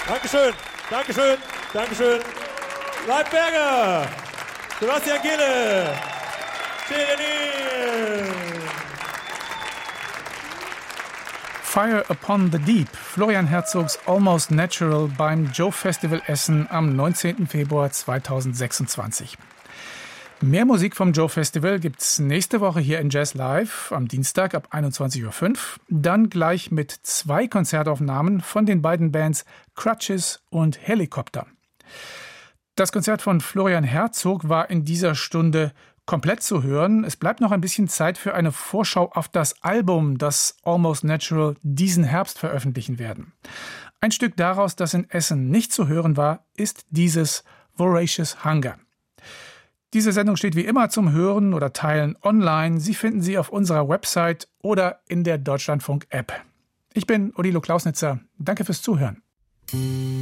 Dankeschön, Dankeschön, Dankeschön. Leibberger, Sebastian Gille, Jeremy. Fire Upon the Deep, Florian Herzogs Almost Natural beim Joe Festival Essen am 19. Februar 2026. Mehr Musik vom Joe Festival gibt's nächste Woche hier in Jazz Live am Dienstag ab 21.05 Uhr. Dann gleich mit 2 Konzertaufnahmen von den beiden Bands Crutches und Helicopter. Das Konzert von Florian Herzog war in dieser Stunde komplett zu hören. Es bleibt noch ein bisschen Zeit für eine Vorschau auf das Album, das Almost Natural diesen Herbst veröffentlichen werden. Ein Stück daraus, das in Essen nicht zu hören war, ist dieses Voracious Hunger. Diese Sendung steht wie immer zum Hören oder Teilen online. Sie finden sie auf unserer Website oder in der Deutschlandfunk-App. Ich bin Odilo Klausnitzer. Danke fürs Zuhören.